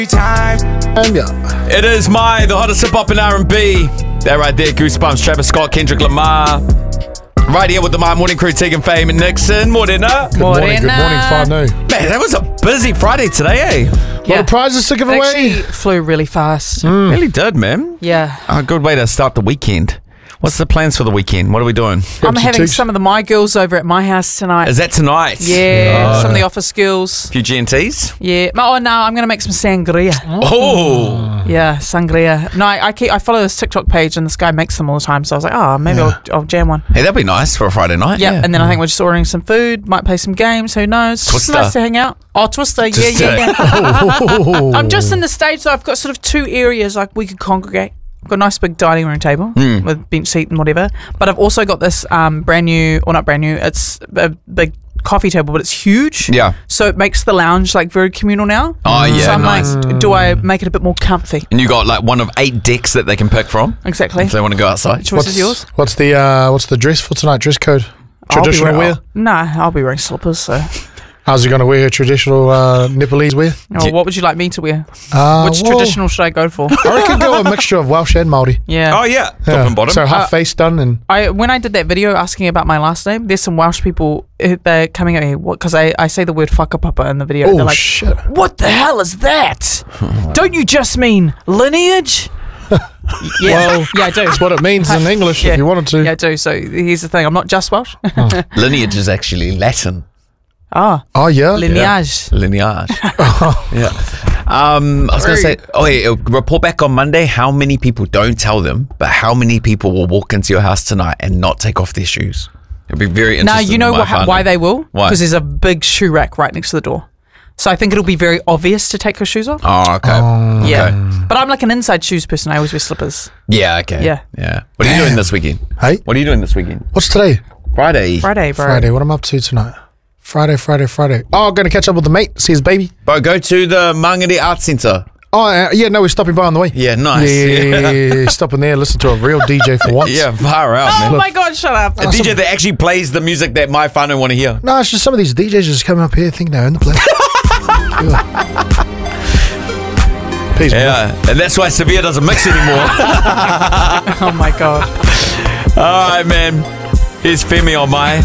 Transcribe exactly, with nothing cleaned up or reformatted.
Time. It is my, the hottest hip-hop in R and B. That right there, Goosebumps, Travis Scott, Kendrick Lamar. Right here with the My Morning Crew, Tegan, Fame and Nixon. Morena. Good morning, good morning, Whanau. Man, that was a busy Friday today, eh? A lot of prizes to give It away. actually flew really fast. Mm. Really did, man. Yeah. A good way to start the weekend. What's the plans for the weekend? What are we doing? I'm some having tigs. some of the My Girls over at my house tonight. Is that tonight? yeah, Oh. some of the office girls. A few G and Ts? Yeah. Oh, no, I'm going to make some sangria. Oh. Yeah, sangria. No, I, I, keep, I follow this TikTok page and this guy makes them all the time. So I was like, oh, maybe Yeah. I'll, I'll jam one. Hey, that'd be nice for a Friday night. Yeah. Yeah. And then I think we're just ordering some food, might play some games, who knows. It's Twister. nice to hang out. Oh, Twister. Yeah, Just, yeah, yeah. Oh. I'm just in the stage, though. I've got sort of two areas like we could congregate. I've got a nice big dining room table Mm. with bench seat and whatever. But I've also got this um, brand new, or not brand new, it's a big coffee table, but it's huge. Yeah. So it makes the lounge like very communal now. Oh, yeah, So I'm nice. like, do I make it a bit more comfy? And you got like one of eight decks that they can pick from Exactly. if they want to go outside. Choice is yours. What's the uh, what's the dress for tonight? Dress code? I'll be Traditional wearing- wear? Nah, I'll be wearing slippers. So, How's he going to wear her traditional uh, Nepalese wear? oh, what would you like me to wear? Uh, Which well, traditional should I go for? I reckon go a mixture of Welsh and Māori. Yeah. Oh, yeah. Top Yeah. and bottom. So half Uh, face done and I when I did that video asking about my last name, there's some Welsh people uh, they're coming at me because I, I say the word whakapapa in the video. oh They're like, shit. what the hell is that? Don't you just mean lineage? yeah, Well, yeah, I do. That's what it means in English Yeah. if you wanted to. Yeah, I do. So here's the thing: I'm not just Welsh. Lineage is actually Latin. Ah, Oh yeah. lineage. Lineage. yeah. Um, I was going to say, oh, yeah, report back on Monday how many people, don't tell them, but how many people will walk into your house tonight and not take off their shoes? It'd be very Now interesting. you know in my wh- finding. why they will? Why? Because there's a big shoe rack right next to the door. So I think it'll be very obvious to take your shoes off. Oh, okay. Oh. Yeah, Okay. but I'm like an inside shoes person. I always wear slippers. Yeah, okay. Yeah. Yeah. What are you doing this weekend? Hey, What are you doing this weekend? what's today? Friday. Friday, bro. Friday. What am I up to tonight? Friday, Friday, Friday. Oh, I'm going to catch up with the mate, see his baby. Bro, go to the Mangere Arts Centre. Oh, uh, yeah, no, we're stopping by on the way. Yeah, nice. Yeah, yeah, yeah, yeah, yeah. Stopping there, listen to a real D J for once. Yeah, far out, Oh man. my God! Shut up. A D J that actually plays the music that my whānau want to hear. No, it's just some of these D Js just coming up here thinking they're in the place. Yeah. Peace, bro. Yeah, and that's why Sevilla doesn't mix anymore. Oh my God. All right, man. Here's Femi on my